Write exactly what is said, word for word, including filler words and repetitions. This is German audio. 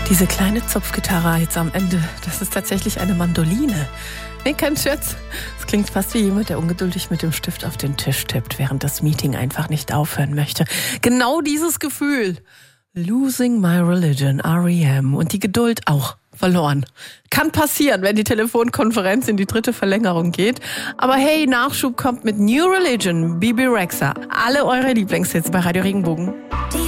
Diese kleine Zupfgitarre jetzt am Ende, das ist tatsächlich eine Mandoline. Nee, kein Scherz. Es klingt fast wie jemand, der ungeduldig mit dem Stift auf den Tisch tippt, während das Meeting einfach nicht aufhören möchte. Genau dieses Gefühl. Losing my religion, R E M. Und die Geduld auch verloren. Kann passieren, wenn die Telefonkonferenz in die dritte Verlängerung geht. Aber hey, Nachschub kommt mit New Religion, Bebe Rexha. Alle eure Lieblingshits bei Radio Regenbogen. Die